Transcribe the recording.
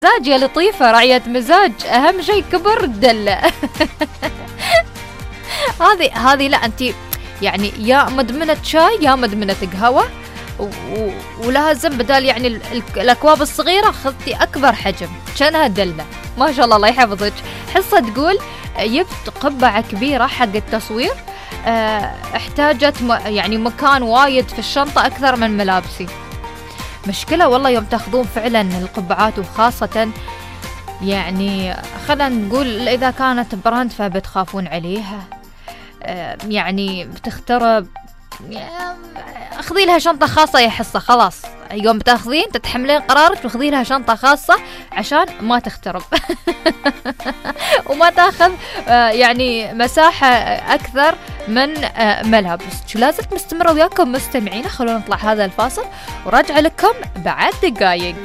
مزاج يا لطيفة، رعية مزاج، أهم شيء كبر الدلة. هذه لا، أنت يعني يا مدمنة شاي يا مدمنة قهوة، ولازم بدال يعني الأكواب الصغيرة خذتي أكبر حجم كأنها دلة. ما شاء الله، الله يحفظك. حصة تقول جبت قبعة كبيرة حق التصوير، احتاجت يعني مكان وايد في الشنطة أكثر من ملابسي. مشكلة والله يوم تاخذون فعلا القبعات، وخاصة يعني خلينا نقول إذا كانت براند فبتخافون عليها، يعني بتخترب. اخذي لها شنطة خاصة يا حصة، خلاص يوم بتاخذين تتحملين قرارك وخذي لها شنطة خاصة عشان ما تخترب. وما تاخذ يعني مساحة أكثر من ملابس. شو لازلت مستمرة وياكم مستمعين، خلونا نطلع هذا الفاصل وراجع لكم بعد دقايق.